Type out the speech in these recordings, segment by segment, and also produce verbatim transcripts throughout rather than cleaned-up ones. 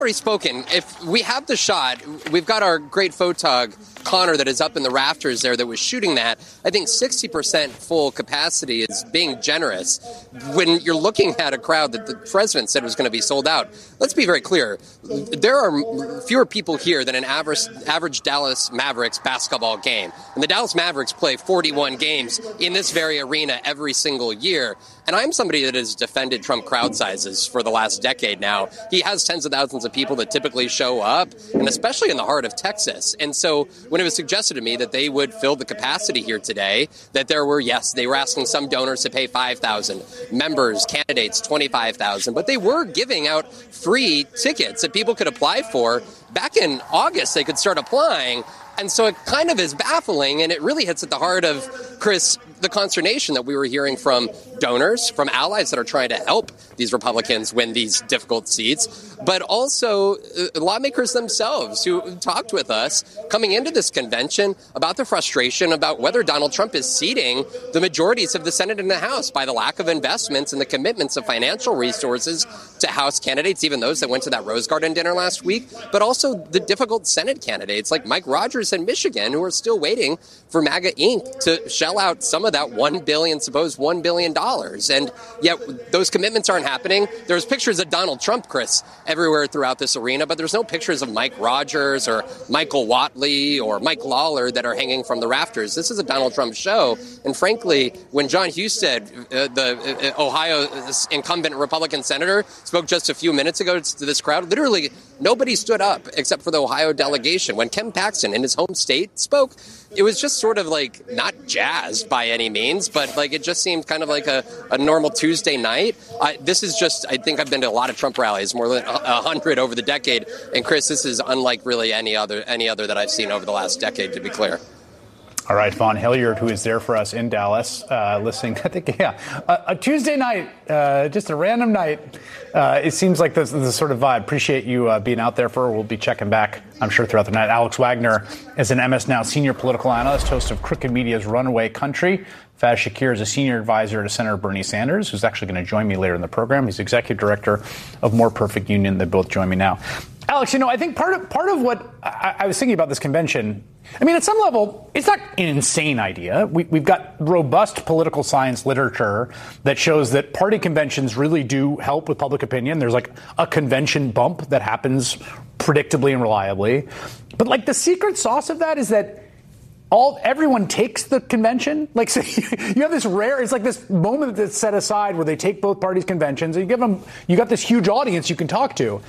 already spoken. If we have the shot, we've got our great photog, Connor, that is up in the rafters there that was shooting that. I think sixty percent full capacity is being generous when you're looking at a crowd that the president said was going to be sold out. Let's be very clear. There are fewer people here than an average, average Dallas Mavericks basketball game. And the Dallas Mavericks play forty-one games in this very arena every single year. And I'm somebody that has defended Trump crowd sizes for the last decade now. He has tens of thousands of people that typically show up, and especially in the heart of Texas. And so when it was suggested to me that they would fill the capacity here today, that there were, yes, they were asking some donors to pay five thousand dollars, members, candidates, twenty-five thousand dollars, but they were giving out free tickets that people could apply for. Back in August, they could start applying. And so it kind of is baffling, and it really hits at the heart of, Chris, the consternation that we were hearing from donors, from allies that are trying to help these Republicans win these difficult seats, but also uh, lawmakers themselves who talked with us coming into this convention about the frustration about whether Donald Trump is ceding the majorities of the Senate and the House by the lack of investments and the commitments of financial resources to House candidates, even those that went to that Rose Garden dinner last week, but also the difficult Senate candidates like Mike Rogers in Michigan who are still waiting for MAGA Incorporated to shell out some of that one billion dollars, supposed one billion dollars. And yet those commitments aren't happening. There's pictures of Donald Trump, Chris, everywhere throughout this arena, but there's no pictures of Mike Rogers or Michael Watley or Mike Lawler that are hanging from the rafters. This is a Donald Trump show. And frankly, when John Husted, uh, the uh, Ohio incumbent Republican senator, spoke just a few minutes ago to this crowd, literally nobody stood up except for the Ohio delegation. When Ken Paxton in his home state spoke, it was just sort of like not jazzed by any means, but like it just seemed kind of like a, a normal Tuesday night. Uh, this is just, I think I've been to a lot of Trump rallies, more than a hundred over the decade. And Chris, this is unlike really any other any other that I've seen over the last decade, to be clear. All right, Vaughn Hilliard, who is there for us in Dallas, uh, listening. I think, yeah, a, a Tuesday night, uh, just a random night. Uh, it seems like this, this sort of vibe. Appreciate you uh, being out there for. We'll be checking back, I'm sure, throughout the night. Alex Wagner is an M S Now senior political analyst, host of Crooked Media's Runaway Country. Faz Shakir is a senior advisor to Senator Bernie Sanders, who's actually going to join me later in the program. He's executive director of More Perfect Union. They both join me now. Alex, you know, I think part of part of what I, I was thinking about this convention, I mean, at some level, it's not an insane idea. We, we've got robust political science literature that shows that party conventions really do help with public opinion. There's like a convention bump that happens predictably and reliably. But like the secret sauce of that is that all everyone takes the convention. Like, so you have this rare, it's like this moment that's set aside where they take both parties' conventions and you give them, you got this huge audience you can talk to.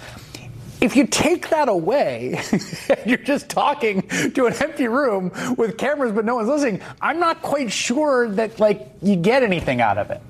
If you take that away, you're just talking to an empty room with cameras, but no one's listening. I'm not quite sure that, like, you get anything out of it.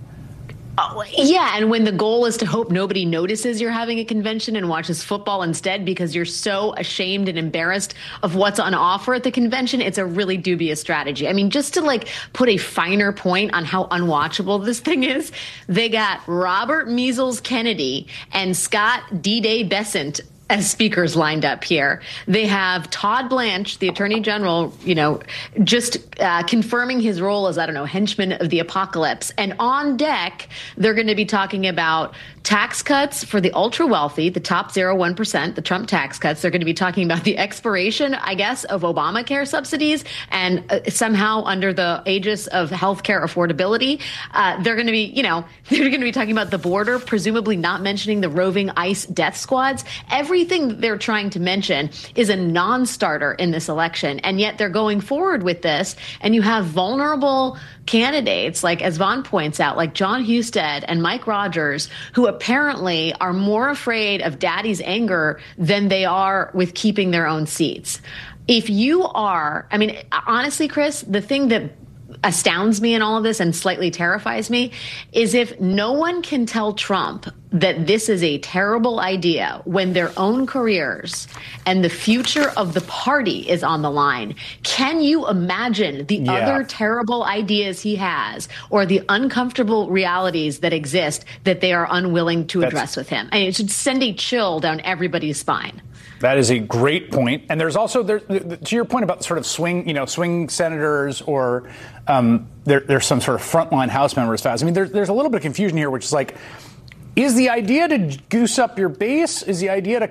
Oh, yeah, and when the goal is to hope nobody notices you're having a convention and watches football instead because you're so ashamed and embarrassed of what's on offer at the convention, it's a really dubious strategy. I mean, just to like put a finer point on how unwatchable this thing is, they got Robert Measles Kennedy and Scott D-Day Bessent as speakers lined up here. They have Todd Blanche, the Attorney General, you know, just uh, confirming his role as, I don't know, henchman of the apocalypse. And on deck, they're going to be talking about tax cuts for the ultra wealthy, the top zero one percent, the Trump tax cuts. They're going to be talking about the expiration, I guess, of Obamacare subsidies and uh, somehow under the aegis of healthcare affordability. Uh, they're going to be, you know, they're going to be talking about the border, presumably not mentioning the roving ICE death squads. Everything that they're trying to mention is a non-starter in this election. And yet they're going forward with this. And you have vulnerable candidates, like, as Vaughn points out, like John Husted and Mike Rogers, who apparently are more afraid of daddy's anger than they are with keeping their own seats. If you are, I mean, honestly, Chris, the thing that astounds me in all of this and slightly terrifies me is if no one can tell Trump that this is a terrible idea when their own careers and the future of the party is on the line. Can you imagine the yeah. other terrible ideas he has or the uncomfortable realities that exist that they are unwilling to That's, address with him? I mean, it should send a chill down everybody's spine. That is a great point. And there's also, there, to your point about sort of swing, you know, swing senators or um, there, there's some sort of frontline House members. I mean, there, there's a little bit of confusion here, which is like, is the idea to goose up your base? Is the idea to kind of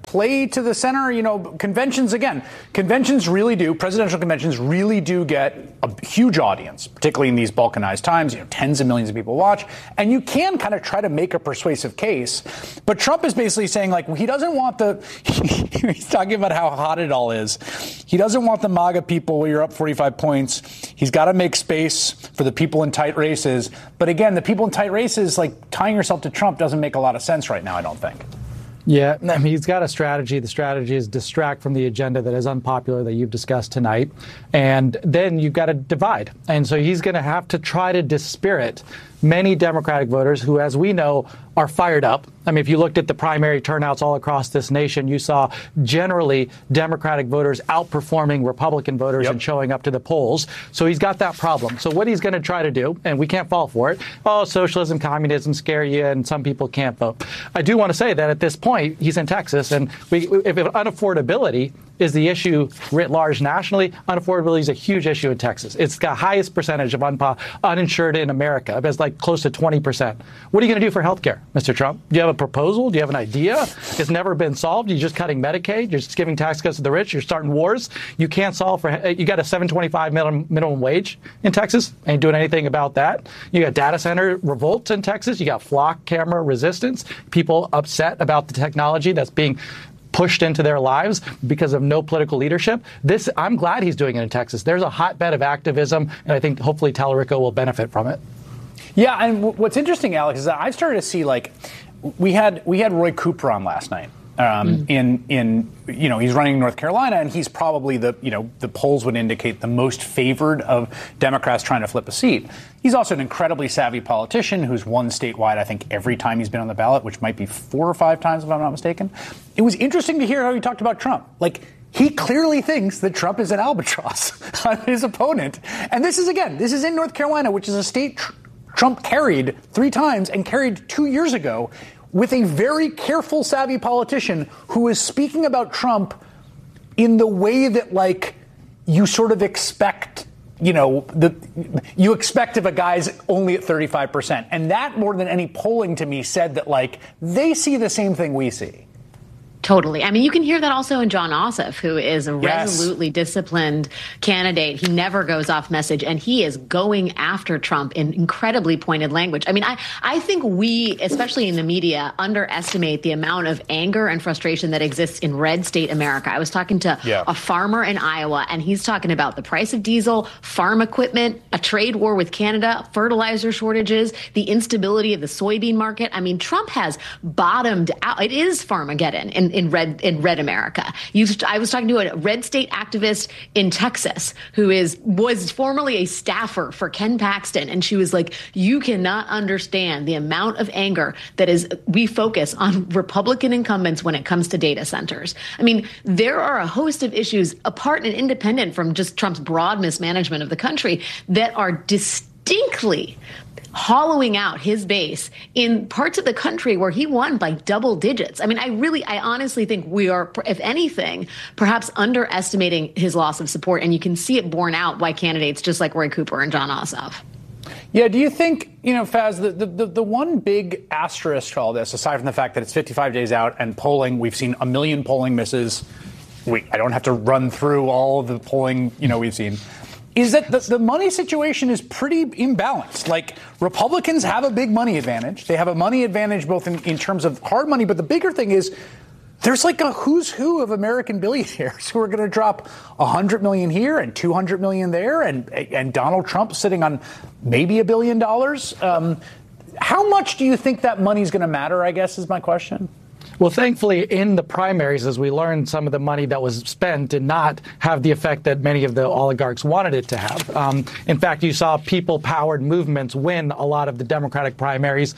play to the center? You know, conventions, again, conventions really do, presidential conventions really do get a huge audience, particularly in these balkanized times. You know, tens of millions of people watch. And you can kind of try to make a persuasive case. But Trump is basically saying, like, he doesn't want the, he's talking about how hot it all is. He doesn't want the MAGA people where you're up forty-five points. He's got to make space for the people in tight races. But again, the people in tight races, like, tying yourself to Trump doesn't make a lot of sense right now, I don't think. Yeah, I mean, he's got a strategy. The strategy is distract from the agenda that is unpopular that you've discussed tonight. And then you've got to divide. And so he's going to have to try to dispirit many Democratic voters who, as we know, are fired up. I mean, if you looked at the primary turnouts all across this nation, you saw generally Democratic voters outperforming Republican voters yep. and showing up to the polls. So he's got that problem. So what he's going to try to do, and we can't fall for it, oh, socialism, communism scare you, and some people can't vote. I do want to say that at this point, he's in Texas, and we, if unaffordability is the issue writ large nationally, unaffordability is a huge issue in Texas. It's the highest percentage of unpo- uninsured in America. It's like close to twenty percent. What are you going to do for health care, Mister Trump? Do you have a proposal? Do you have an idea? It's never been solved. You're just cutting Medicaid. You're just giving tax cuts to the rich. You're starting wars. You can't solve for, you got a seven twenty-five minimum, minimum wage in Texas. Ain't doing anything about that. You got data center revolts in Texas. You got flock camera resistance. People upset about the technology that's being pushed into their lives because of no political leadership. This, I'm glad he's doing it in Texas. There's a hotbed of activism, and I think hopefully Tallarico will benefit from it. Yeah, and w- what's interesting, Alex, is that I've started to see, like, we had we had Roy Cooper on last night. Um, mm. In in you know, he's running North Carolina, and he's probably the you know the polls would indicate the most favored of Democrats trying to flip a seat. He's also an incredibly savvy politician who's won statewide, I think, every time he's been on the ballot, which might be four or five times if I'm not mistaken. It was interesting to hear how he talked about Trump. Like, he clearly thinks that Trump is an albatross on his opponent, and this is again, this is in North Carolina, which is a state tr- Trump carried three times and carried two years ago, with a very careful, savvy politician who is speaking about Trump in the way that, like, you sort of expect, you know, the you expect if a guy's only at thirty-five percent. And that, more than any polling to me, said that, like, they see the same thing we see. Totally. I mean, you can hear that also in Jon Ossoff, who is a yes. resolutely disciplined candidate. He never goes off message, and he is going after Trump in incredibly pointed language. I mean, I, I think we, especially in the media, underestimate the amount of anger and frustration that exists in red state America. I was talking to yeah. a farmer in Iowa, and he's talking about the price of diesel, farm equipment, a trade war with Canada, fertilizer shortages, the instability of the soybean market. I mean, Trump has bottomed out. It is Farmageddon in in red in red America. You, I was talking to a red state activist in Texas who is was formerly a staffer for Ken Paxton, and she was like, "You cannot understand the amount of anger that is we focus on Republican incumbents when it comes to data centers." I mean, there are a host of issues apart and independent from just Trump's broad mismanagement of the country that are distinctly hollowing out his base in parts of the country where he won by double digits. I mean, I really, I honestly think we are, if anything, perhaps underestimating his loss of support. And you can see it borne out by candidates just like Roy Cooper and Jon Ossoff. Yeah, do you think, you know, Faz, the, the, the one big asterisk to all this, aside from the fact that it's fifty-five days out and polling, we've seen a million polling misses. We, I don't have to run through all of the polling, you know, we've seen. Is that the, the money situation is pretty imbalanced. Like, Republicans have a big money advantage. They have a money advantage both in, in terms of hard money, but the bigger thing is there's like a who's who of American billionaires who are going to drop one hundred million here and two hundred million there, and and Donald Trump sitting on maybe a billion dollars. Um, how much do you think that money's going to matter, I guess, is my question. Well, thankfully, in the primaries, as we learned, some of the money that was spent did not have the effect that many of the oligarchs wanted it to have. Um, in fact, you saw people-powered movements win a lot of the Democratic primaries.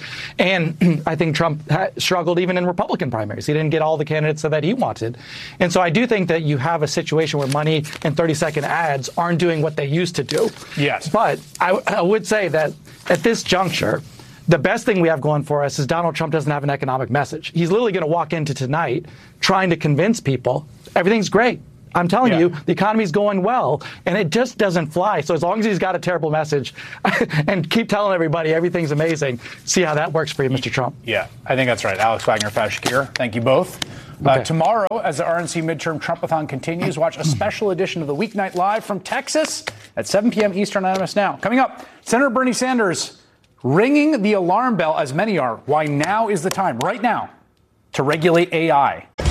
And I think Trump ha- struggled even in Republican primaries. He didn't get all the candidates that he wanted. And so I do think that you have a situation where money and thirty-second ads aren't doing what they used to do. Yes. But I, I would say that at this juncture, the best thing we have going for us is Donald Trump doesn't have an economic message. He's literally going to walk into tonight trying to convince people everything's great. I'm telling yeah. you, the economy's going well, and it just doesn't fly. So as long as he's got a terrible message and keep telling everybody everything's amazing, see how that works for you, Mister Trump. Yeah, I think that's right. Alex Wagner, Faz Shakir, thank you both. Uh, tomorrow, as the R N C midterm Trumpathon continues, watch a special edition of the Weeknight Live from Texas at seven p.m. Eastern on M S Now. Coming up, Senator Bernie Sanders ringing the alarm bell, as many are, why now is the time, right now, to regulate A I.